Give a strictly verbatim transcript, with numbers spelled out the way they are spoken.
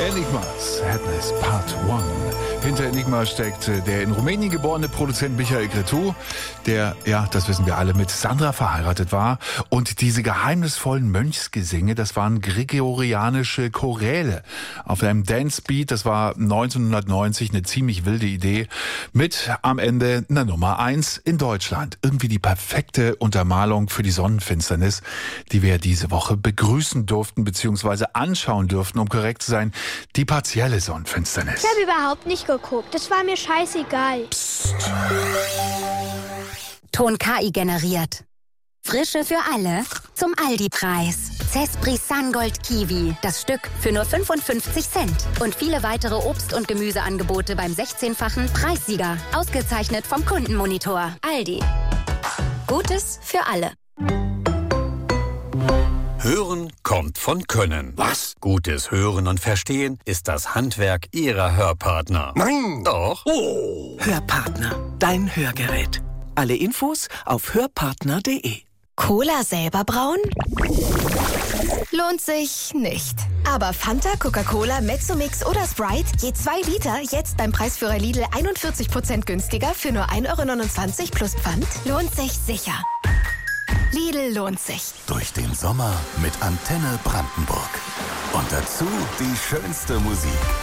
Enigma, Sadness Part eins. Hinter Enigma steckt der in Rumänien geborene Produzent Michael Cretu, der, ja, das wissen wir alle, mit Sandra verheiratet war. Und diese geheimnisvollen Mönchsgesänge, das waren gregorianische Choräle auf einem Dancebeat. Das war neunzehnhundertneunzig eine ziemlich wilde Idee. Mit am Ende einer Nummer eins in Deutschland. Irgendwie die perfekte Untermalung für die Sonnenfinsternis, die wir diese Woche begrüßen durften, beziehungsweise anschauen durften, um korrekt zu sein, die partielle Sonnenfinsternis. Ich habe überhaupt nicht geguckt. Das war mir scheißegal. Psst. Ton K I generiert. Frische für alle zum Aldi-Preis. Zespri Sungold Kiwi, das Stück für nur fünfundfünfzig Cent. Und viele weitere Obst- und Gemüseangebote beim sechzehnfachen Preissieger. Ausgezeichnet vom Kundenmonitor. Aldi. Gutes für alle. Hören kommt von Können. Was? Gutes Hören und Verstehen ist das Handwerk Ihrer Hörpartner. Nein! Doch. Oh! Hörpartner, dein Hörgerät. Alle Infos auf hörpartner punkt de. Cola selber brauen? Lohnt sich nicht. Aber Fanta, Coca-Cola, Mezzomix oder Sprite, je zwei Liter, jetzt beim Preisführer Lidl einundvierzig Prozent günstiger für nur ein Euro neunundzwanzig plus Pfand, lohnt sich sicher. Lidl lohnt sich. Durch den Sommer mit Antenne Brandenburg. Und dazu die schönste Musik.